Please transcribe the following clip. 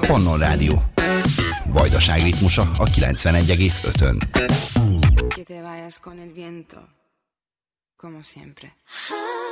Pannon Rádió. Vajdaság ritmusa a 91,5-ön. Que te vayas con el viento, como siempre.